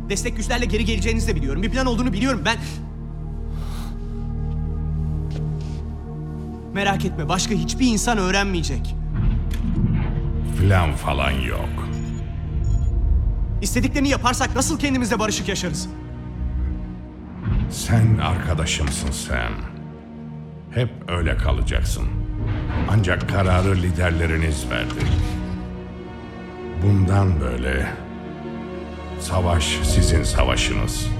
Destek güçlerle geri geleceğinizi de biliyorum. Bir plan olduğunu biliyorum ben. Merak etme, başka hiçbir insan öğrenmeyecek. Plan falan yok. İstediklerini yaparsak nasıl kendimizle barışık yaşarız? Sen arkadaşımsın Sam. Hep öyle kalacaksın. Ancak kararı liderleriniz verdi. Bundan böyle savaş sizin savaşınız.